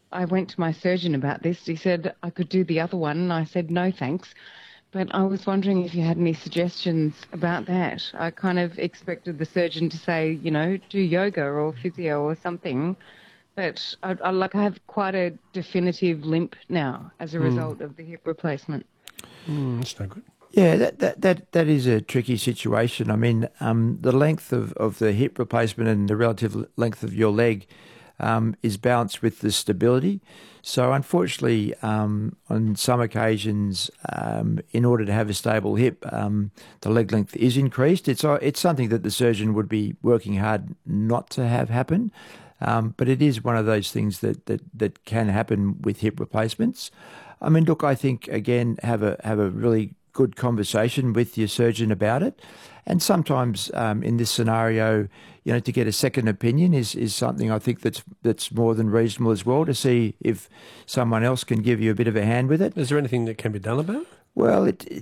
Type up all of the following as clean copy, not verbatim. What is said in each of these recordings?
I went to my surgeon about this. He said I could do the other one, and I said no thanks. But I was wondering if you had any suggestions about that. I kind of expected the surgeon to say, do yoga or physio or something. But I have quite a definitive limp now as a result of the hip replacement. That's no good. Yeah, that is a tricky situation. I mean, the length of the hip replacement and the relative length of your leg is balanced with the stability. So unfortunately, on some occasions, in order to have a stable hip, the leg length is increased. It's something that the surgeon would be working hard not to have happen, but it is one of those things that can happen with hip replacements. I mean, look, I think again, have a really good conversation with your surgeon about it. And sometimes in this scenario, to get a second opinion is something I think that's more than reasonable as well, to see if someone else can give you a bit of a hand with it. Is there anything that can be done about it? Well,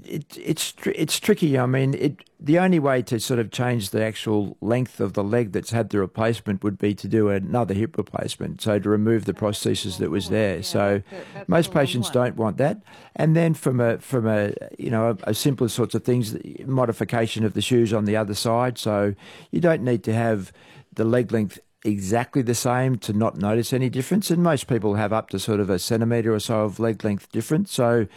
it's tricky. I mean, the only way to sort of change the actual length of the leg that's had the replacement would be to do another hip replacement, so to remove the prosthesis that was there. So most patients don't want that. And then from a simpler sorts of things, modification of the shoes on the other side. So you don't need to have the leg length exactly the same to not notice any difference. And most people have up to sort of a centimetre or so of leg length difference. So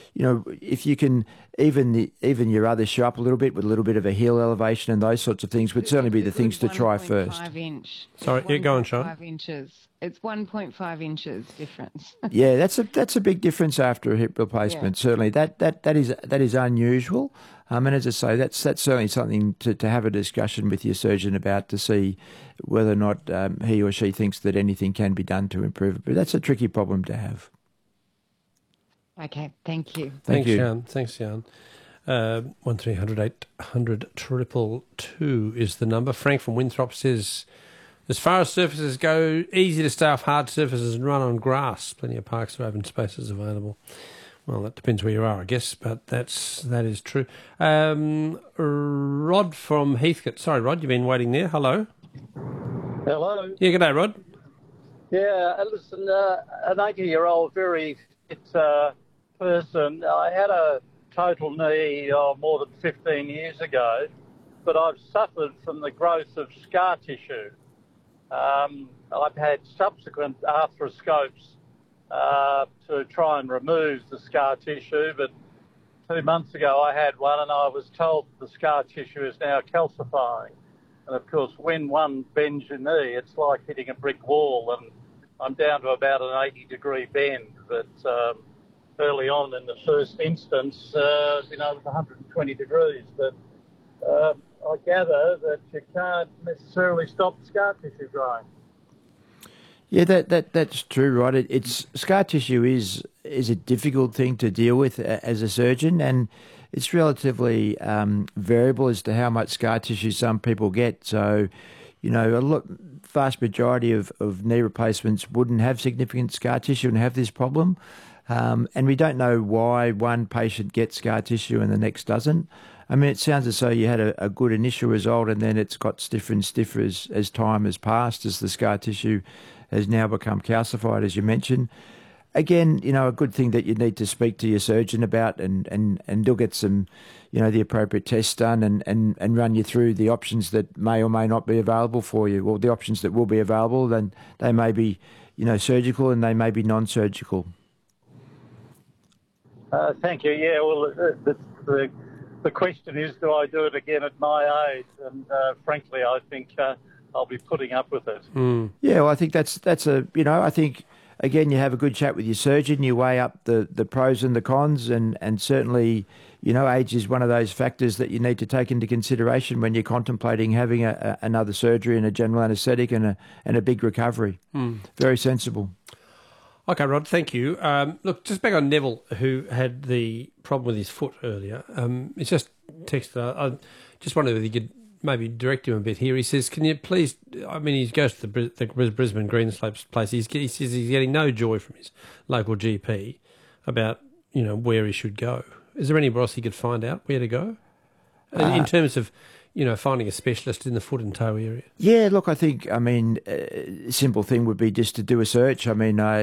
if you can even your other shoe up a little bit with a little bit of a heel elevation and those sorts of things would certainly be the things to try first. 1.5 inch. Sorry, yeah, go on, Sean. 5 inches. It's 1.5 inches difference. Yeah, that's a big difference after a hip replacement. Yeah. Certainly, that is unusual. And as I say, that's certainly something to have a discussion with your surgeon about, to see whether or not he or she thinks that anything can be done to improve it. But that's a tricky problem to have. Okay, thank you. Thanks, Jan. Thanks, Jan. 1300 800 222 is the number. Frank from Winthrop says, as far as surfaces go, easy to stay off hard surfaces and run on grass. Plenty of parks or open spaces available. Well, that depends where you are, I guess, but that is true. Rod from Heathcote. Sorry, Rod, you've been waiting there. Hello. Hello. Yeah, good day, Rod. Yeah, listen, an 80-year-old very fit person. I had a total knee more than 15 years ago, but I've suffered from the growth of scar tissue. I've had subsequent arthroscopes to try and remove the scar tissue, but 2 months ago I had one and I was told the scar tissue is now calcifying. And of course, when one bends your knee, it's like hitting a brick wall, and I'm down to about an 80-degree bend, but early on in the first instance, it was 120 degrees. But I gather that you can't necessarily stop scar tissue growing. Yeah, that's true, right? It's scar tissue is a difficult thing to deal with as a surgeon, and it's relatively variable as to how much scar tissue some people get. So, vast majority of knee replacements wouldn't have significant scar tissue and have this problem. And we don't know why one patient gets scar tissue and the next doesn't. I mean, it sounds as though you had a good initial result and then it's got stiffer and stiffer as time has passed, as the scar tissue has now become calcified, as you mentioned. Again, a good thing that you need to speak to your surgeon about, and they'll get some, the appropriate tests done and run you through the options that may or may not be available for you, or the options that will be available. Then they may be, surgical, and they may be non-surgical. Thank you. Yeah, well, the question is, do I do it again at my age? And frankly, I think I'll be putting up with it. Yeah, well, I think that's I think, again, you have a good chat with your surgeon, you weigh up the pros and the cons, and certainly, age is one of those factors that you need to take into consideration when you're contemplating having another surgery and a general anaesthetic and a big recovery. Very sensible. Okay, Rod, thank you. Look, just back on Neville, who had the problem with his foot earlier. He's just texted. I just wondered if you could maybe direct him a bit here. He says, can you please, he goes to the Brisbane Greenslopes place. He says he's getting no joy from his local GP about, where he should go. Is there anywhere else he could find out where to go? In terms of, finding a specialist in the foot and toe area? Yeah, look, I think, a simple thing would be just to do a search.